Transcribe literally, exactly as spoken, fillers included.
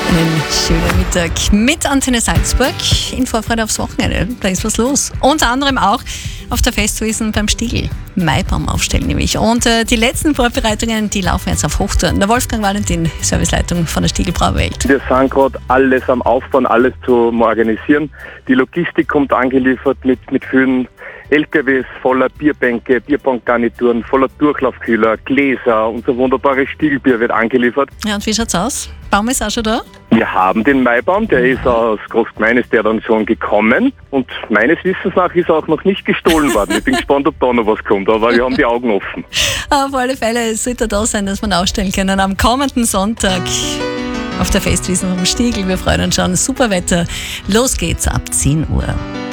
Einen schönen Mittag mit Antenne Salzburg in Vorfreude aufs Wochenende. Da ist was los. Unter anderem auch auf der Festwiesen beim Stiegl. Maibaum aufstellen nämlich. Und äh, die letzten Vorbereitungen, die laufen jetzt auf Hochtouren. Der Wolfgang Valentin, Serviceleitung von der Stiegl Brauwelt. Wir sind gerade alles am Aufbauen, alles zu organisieren. Die Logistik kommt angeliefert mit, mit vielen L K Ws voller Bierbänke, Bierbankgarnituren, voller Durchlaufkühler, Gläser. Unser wunderbares Stieglbier wird angeliefert. Ja, und wie schaut's aus? Baum ist auch schon da? Wir haben den Maibaum, der ist aus Großgemein, ist der dann schon gekommen. Und meines Wissens nach ist er auch noch nicht gestohlen worden. Ich bin gespannt, ob da noch was kommt, aber wir haben die Augen offen. Auf alle Fälle sollte er da sein, dass wir ihn aufstellen können am kommenden Sonntag auf der Festwiesen vom Stiegl. Wir freuen uns schon. Super Wetter. Los geht's ab zehn Uhr.